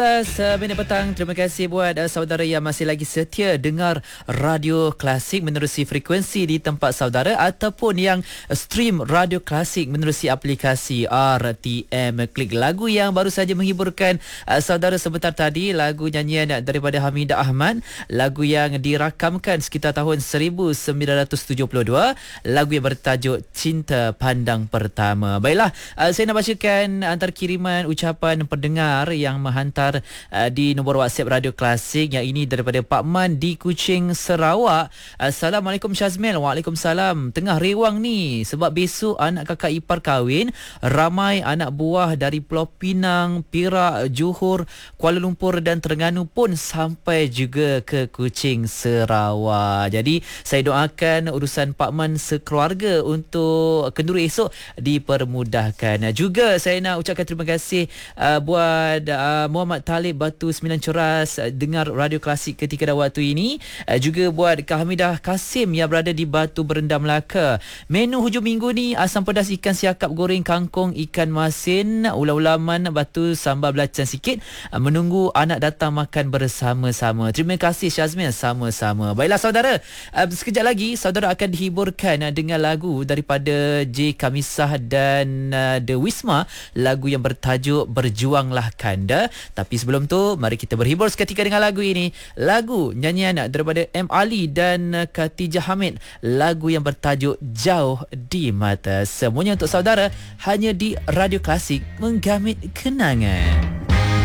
Minit petang. Terima kasih buat saudara yang masih lagi setia dengar Radio Klasik menerusi frekuensi di tempat saudara ataupun yang stream Radio Klasik menerusi aplikasi RTM Klik. Lagu yang baru saja menghiburkan saudara sebentar tadi, lagu nyanyian daripada Hamidah Ahmad, lagu yang dirakamkan sekitar tahun 1972, lagu yang bertajuk Cinta Pandang Pertama. Baiklah, saya nak bacakan antara kiriman ucapan pendengar yang menghantar di nombor WhatsApp Radio Klasik, yang ini daripada Pak Man di Kuching, Sarawak. Assalamualaikum Syazmil. Waalaikumsalam. Tengah rewang ni sebab besok anak kakak ipar kahwin. Ramai anak buah dari Pulau Pinang, Perak, Johor, Kuala Lumpur dan Terengganu pun sampai juga ke Kuching, Sarawak. Jadi saya doakan urusan Pak Man sekeluarga untuk kenduri esok dipermudahkan. Juga saya nak ucapkan terima kasih buat Muhammad Talib Batu Sembilan Ceras, dengar Radio Klasik ketika dan waktu ini. Juga buat Kak Hamidah Kasim yang berada di Batu Berendam Melaka. Menu hujung minggu ni asam pedas ikan siakap goreng kangkung, ikan masin, ulam-ulaman, batu sambal belacan sikit. Menunggu anak datang makan bersama-sama. Terima kasih Syazmin. Sama-sama. Baiklah saudara, sekejap lagi saudara akan dihiburkan dengan lagu daripada J Kamisah dan The Wisma, lagu yang bertajuk Berjuanglah Kanda. Tapi sebelum tu, mari kita berhibur seketika dengan lagu ini. Lagu nyanyian daripada M. Ali dan Khatijah Hamid, lagu yang bertajuk Jauh di Mata. Semuanya untuk saudara hanya di Radio Klasik, menggamit kenangan.